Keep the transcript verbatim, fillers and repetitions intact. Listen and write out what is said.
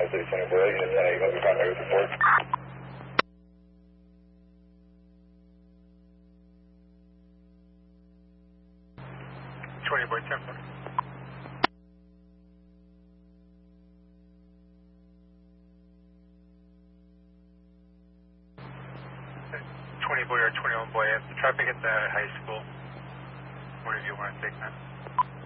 City twenty boy, unit ten eight, let me contact with report. twenty boy, ten four. twenty boy or twenty-one boy, traffic at the high school. What do you want to take that?